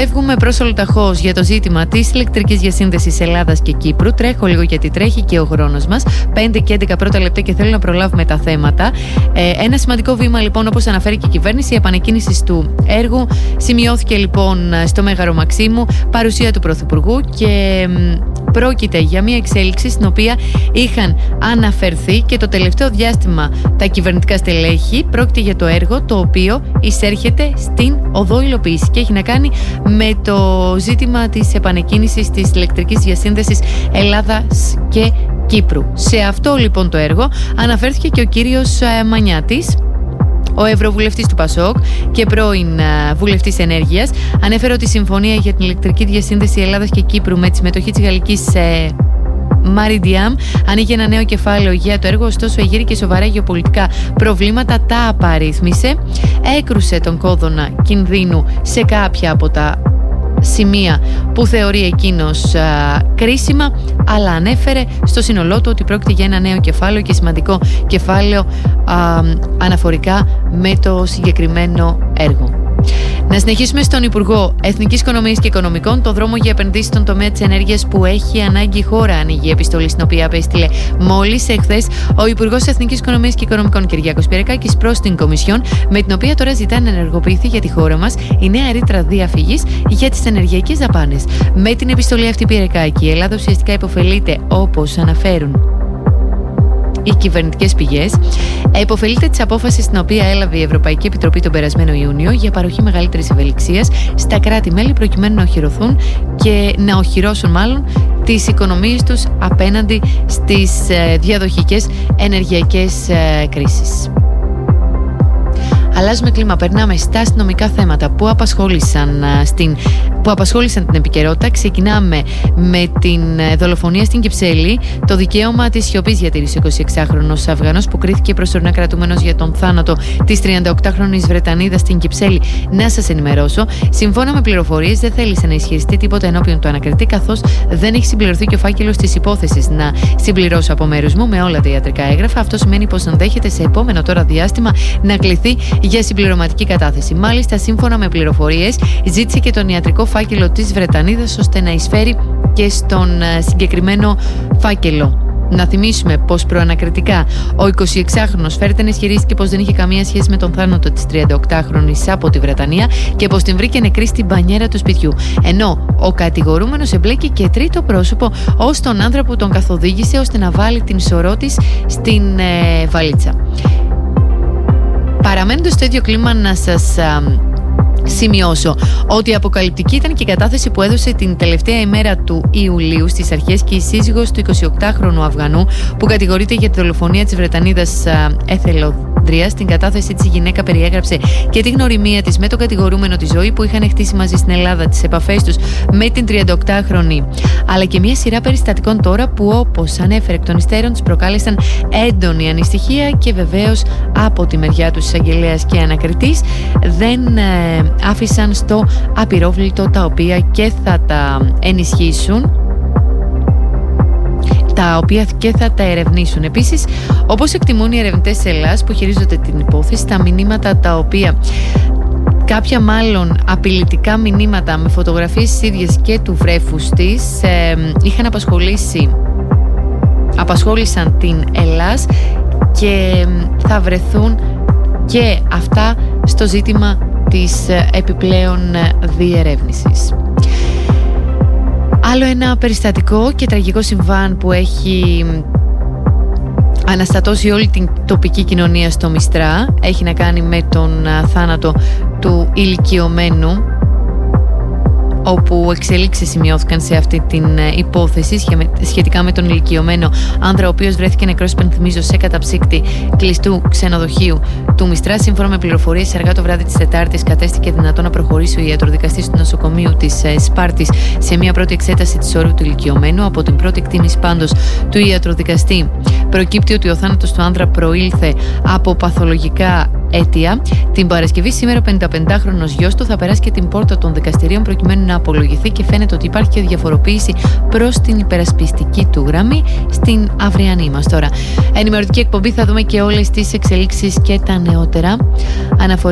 Φεύγουμε προς Ολοταχώς για το ζήτημα της ηλεκτρικής διασύνδεσης Ελλάδας και Κύπρου. Τρέχω λίγο γιατί τρέχει και ο χρόνος μας. 5 και 11 πρώτα λεπτά και θέλω να προλάβουμε τα θέματα. Ένα σημαντικό βήμα λοιπόν, όπως αναφέρει και η κυβέρνηση, η επανεκκίνηση του έργου. Σημειώθηκε λοιπόν στο Μέγαρο Μαξίμου παρουσία του Πρωθυπουργού και πρόκειται για μια εξέλιξη στην οποία είχαν αναφερθεί και το τελευταίο διάστημα τα κυβερνητικά στελέχη. Πρόκειται για το έργο το οποίο εισέρχεται στην οδό υλοποίηση και έχει να κάνει με το ζήτημα της επανεκκίνησης της ηλεκτρικής διασύνδεσης Ελλάδας και Κύπρου. Σε αυτό λοιπόν το έργο αναφέρθηκε και ο κύριος Μανιάτης, ο Ευρωβουλευτής του ΠΑΣΟΚ και πρώην βουλευτής ενέργειας. Ανέφερε ότι η συμφωνία για την ηλεκτρική διασύνδεση Ελλάδας και Κύπρου με τη συμμετοχή της γαλλικής Maridiam ανοίγει ένα νέο κεφάλαιο για το έργο, ωστόσο εγείρει και σοβαρά γεωπολιτικά προβλήματα, τα απαρίθμησε, έκρουσε τον κόδωνα κινδύνου σε κάποια από τα σημεία που θεωρεί εκείνος κρίσιμα, αλλά ανέφερε στο σύνολό του ότι πρόκειται για ένα νέο κεφάλαιο και σημαντικό κεφάλαιο αναφορικά με το συγκεκριμένο έργο. Να συνεχίσουμε στον Υπουργό Εθνικής Οικονομίας και Οικονομικών. Το δρόμο για επενδύσεις στον τομέα της ενέργειας που έχει ανάγκη η χώρα, ανοίγει η επιστολή στην οποία απέστειλε μόλις εχθές ο Υπουργός Εθνικής Οικονομίας και Οικονομικών Κυριάκος Πυρεκάκης προς την Κομισιόν, με την οποία τώρα ζητά να ενεργοποιηθεί για τη χώρα μας η νέα ρήτρα διαφυγής για τις ενεργειακές δαπάνες. Με την επιστολή αυτή Πυρεκάκη, η Ελλάδα ουσιαστικά υποφελείται, όπως αναφέρουν οι κυβερνητικές πηγές, υποφελείται της απόφασης την οποία έλαβε η Ευρωπαϊκή Επιτροπή τον περασμένο Ιούνιο για παροχή μεγαλύτερης ευελιξίας στα κράτη-μέλη προκειμένου να οχυρωθούν και να οχυρώσουν μάλλον τις οικονομίες τους απέναντι στις διαδοχικές ενεργειακές κρίσεις. Αλλάζουμε κλίμα, περνάμε στα αστυνομικά θέματα που απασχόλησαν την επικαιρότητα. Ξεκινάμε με την δολοφονία στην Κυψέλη. Το δικαίωμα της σιωπής διατήρησε ο 26χρονος Αφγανός που κρίθηκε προσωρινά κρατούμενος για τον θάνατο της 38χρονης Βρετανίδας στην Κυψέλη. Να σας ενημερώσω, σύμφωνα με πληροφορίες, δεν θέλησε να ισχυριστεί τίποτα ενώπιον του ανακριτή, καθώς δεν έχει συμπληρωθεί και ο φάκελος της υπόθεσης. Να συμπληρώσω από μέρους μου με όλα τα ιατρικά έγγραφα. Αυτό σημαίνει πως ενδέχεται σε επόμενο τώρα διάστημα να κληθεί για συμπληρωματική κατάθεση. Μάλιστα, σύμφωνα με πληροφορίες, ζήτησε και τον ιατρικό φάκελο της Βρετανίδας ώστε να εισφέρει και στον συγκεκριμένο φάκελο. Να θυμίσουμε πως προανακριτικά ο 26χρονος φέρεται να ισχυρίστηκε πως δεν είχε καμία σχέση με τον θάνατο της 38χρονης από τη Βρετανία και πως την βρήκε νεκρή στην μπανιέρα του σπιτιού. Ενώ ο κατηγορούμενος εμπλέκει και τρίτο πρόσωπο ως τον άνδρα που τον καθοδήγησε ώστε να βάλει την σωρό της στην βαλίτσα. Παραμένοντας στο ίδιο κλίμα, να σας σημειώσω ότι αποκαλυπτική ήταν και η κατάθεση που έδωσε την τελευταία ημέρα του Ιουλίου στις αρχές και η σύζυγος του 28χρονου Αφγανού που κατηγορείται για τη δολοφονία της Βρετανίδας εθελοντρίας. Στην κατάθεσή της η γυναίκα περιέγραψε και τη γνωριμία της με τον κατηγορούμενο τη ζωή που είχαν χτίσει μαζί στην Ελλάδα, τις επαφές τους με την 38χρονη, αλλά και μια σειρά περιστατικών τώρα που, όπως ανέφερε εκ των υστέρων, τους προκάλεσαν έντονη ανησυχία και βεβαίως από τη μεριά του εισαγγελέας και ανακριτής δεν άφησαν στο απειρόβλητο, τα οποία και θα τα ενισχύσουν, τα οποία και θα τα ερευνήσουν. Επίσης, όπως εκτιμούν οι ερευνητές της Ελλάδας που χειρίζονται την υπόθεση, τα μηνύματα τα οποία, κάποια μάλλον απειλητικά μηνύματα με φωτογραφίες της ίδιας και του βρέφους της, είχαν απασχόλησαν την Ελλάς και θα βρεθούν και αυτά στο ζήτημα της επιπλέον διερεύνησης. Άλλο ένα περιστατικό και τραγικό συμβάν που έχει αναστατώσει όλη την τοπική κοινωνία στο Μιστρά έχει να κάνει με τον θάνατο του ηλικιωμένου, όπου εξελίξεις σημειώθηκαν σε αυτή την υπόθεση σχετικά με τον ηλικιωμένο άνδρα, ο οποίος βρέθηκε νεκρός, υπενθυμίζω, σε καταψύκτη κλειστού ξενοδοχείου του Μιστρά. Σύμφωνα με πληροφορίες, αργά το βράδυ της Τετάρτης κατέστηκε δυνατό να προχωρήσει ο ιατροδικαστής του νοσοκομείου της Σπάρτης σε μια πρώτη εξέταση της όρου του ηλικιωμένου. Από την πρώτη εκτίμηση πάντως του ιατροδικαστή προκύπτει ότι ο θάνατος του άνδρα προήλθε από παθολογικά αίτια. Την Παρασκευή σήμερα ο 55χρονος γιος του θα περάσει και την πόρτα των δικαστηρίων προκειμένου να απολογηθεί και φαίνεται ότι υπάρχει και διαφοροποίηση προς την υπερασπιστική του γραμμή στην αυριανή μας τώρα ενημερωτική εκπομπή. Θα δούμε και όλες τις εξελίξεις και τα νεότερα.